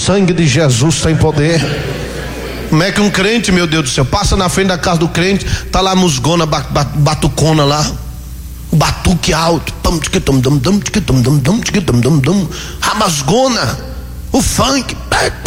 sangue de Jesus tem poder. Como é que um crente, meu Deus do céu, passa na frente da casa do crente, tá lá a musgona, batucona lá, o batuque alto, a musgona, o funk,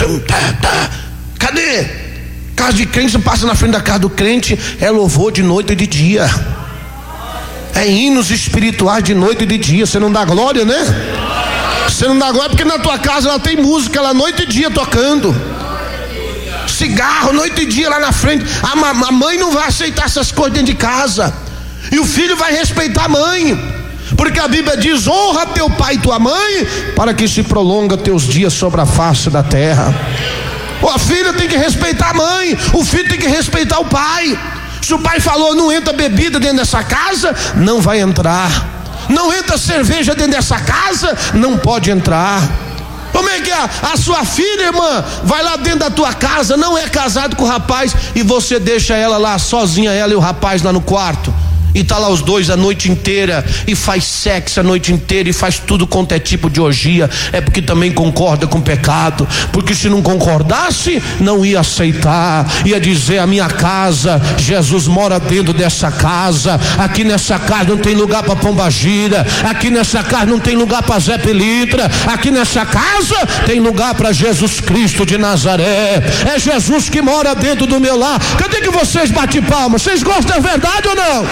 cadê? Casa de crente, você passa na frente da casa do crente, é louvor de noite e de dia, é hinos espirituais de noite e de dia. Você não dá glória, né? Você não dá glória porque na tua casa ela tem música lá noite e dia tocando, cigarro noite e dia lá na frente. A mãe não vai aceitar essas coisas dentro de casa, e o filho vai respeitar a mãe, porque a Bíblia diz: honra teu pai e tua mãe, para que se prolonga teus dias sobre a face da terra. A filha tem que respeitar a mãe, o filho tem que respeitar o pai. Se o pai falou não entra bebida dentro dessa casa, não vai entrar. Não entra cerveja dentro dessa casa, não pode entrar. Como é que a sua filha, irmã, vai lá dentro da tua casa, não é casado com o rapaz, e você deixa ela lá sozinha, ela e o rapaz lá no quarto, e tá lá os dois a noite inteira, e faz sexo a noite inteira, e faz tudo quanto é tipo de orgia? É porque também concorda com o pecado, porque se não concordasse, não ia aceitar, ia dizer: a minha casa, Jesus mora dentro dessa casa, aqui nessa casa não tem lugar para pombagira, aqui nessa casa não tem lugar para Zé Pilintra, aqui nessa casa tem lugar para Jesus Cristo de Nazaré. É Jesus que mora dentro do meu lar. Cadê que vocês batem palmas? Vocês gostam da verdade ou não?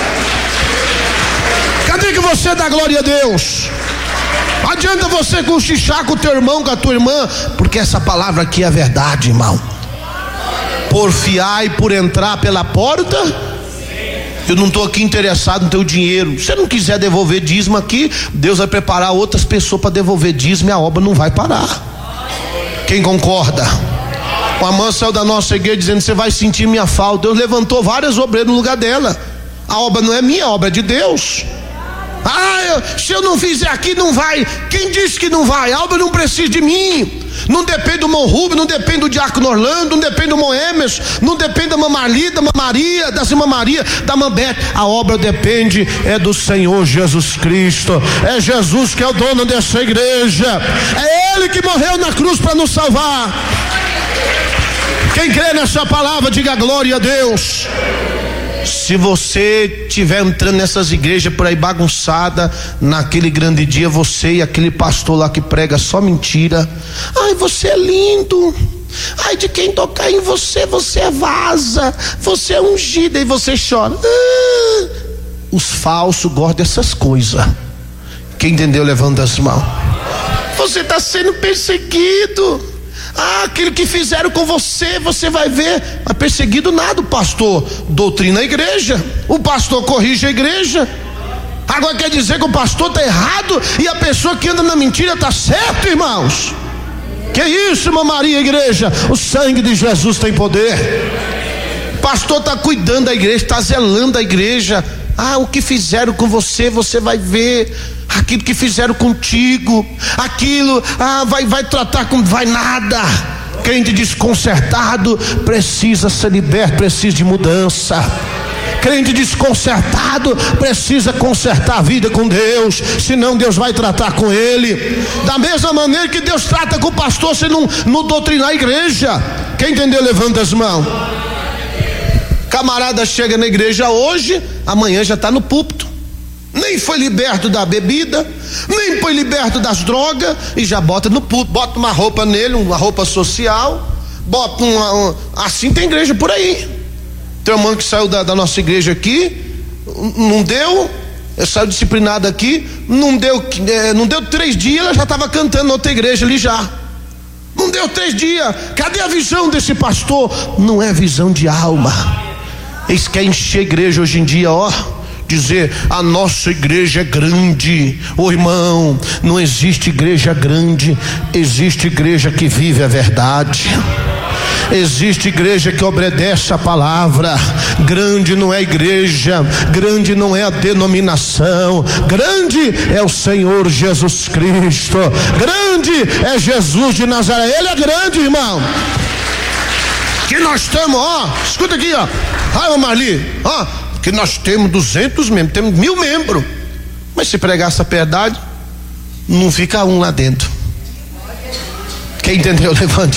Cadê que você dá glória a Deus? Não adianta você cochichar com o teu irmão, com a tua irmã, porque essa palavra aqui é verdade, irmão. Porfiai por entrar pela porta. Eu não estou aqui interessado no teu dinheiro. Se você não quiser devolver dízimo aqui, Deus vai preparar outras pessoas para devolver dízimo, e a obra não vai parar. Quem concorda? Uma irmã saiu da nossa igreja dizendo: você vai sentir minha falta. Deus levantou várias obreiras no lugar dela. A obra não é minha, a obra é de Deus. Se eu não fizer aqui, não vai. Quem disse que não vai? A obra não precisa de mim. Não depende do irmão Rubens, não depende do diácono Orlando, não depende do irmão Emerson, não depende da irmã Marli, da irmã Maria, da irmã Maria, da irmã Bete. A obra depende do Senhor Jesus Cristo. É Jesus que é o dono dessa igreja. É Ele que morreu na cruz para nos salvar. Quem crê nessa palavra, diga glória a Deus. Se você estiver entrando nessas igrejas por aí bagunçada, naquele grande dia, você e aquele pastor lá que prega só mentira: ai, você é lindo, ai, de quem tocar em você, você é vaza, você é ungida, e você chora. Os falsos gostam dessas coisas. Quem entendeu, levanta as mãos. Você está sendo perseguido. Aquilo que fizeram com você, você vai ver. Mas perseguido nada, o pastor doutrina a igreja, o pastor corrige a igreja. Agora quer dizer que o pastor está errado e a pessoa que anda na mentira está certo, irmãos? Que isso, irmã Maria, igreja? O sangue de Jesus tem poder. O pastor está cuidando da igreja, está zelando a igreja. O que fizeram com você, você vai ver. Aquilo que fizeram contigo, aquilo, vai tratar como vai nada. Crente desconcertado precisa ser liberto, precisa de mudança. Crente desconcertado precisa consertar a vida com Deus, senão Deus vai tratar com ele. Da mesma maneira que Deus trata com o pastor, se não doutrinar a igreja. Quem entendeu, levanta as mãos. Camarada chega na igreja hoje, amanhã já está no púlpito. Nem foi liberto da bebida, nem foi liberto das drogas, e já bota no púlpito, bota uma roupa nele, uma roupa social, bota assim tem igreja por aí. Tem uma irmã que saiu da nossa igreja aqui, não deu, saiu disciplinada aqui, não deu 3 dias, ela já estava cantando na outra igreja ali já. Não deu 3 dias. Cadê a visão desse pastor? Não é visão de alma. Eles querem encher a igreja hoje em dia, dizer: a nossa igreja é grande. Irmão, não existe igreja grande, existe igreja que vive a verdade. Existe igreja que obedece a palavra. Grande não é igreja, grande não é a denominação, grande é o Senhor Jesus Cristo, grande é Jesus de Nazaré. Ele é grande, irmão. Que nós estamos, escuta aqui, ai, Marli, que nós temos 200 membros, temos 1000 membros, mas se pregar essa verdade, não fica um lá dentro. Quem entendeu, levante.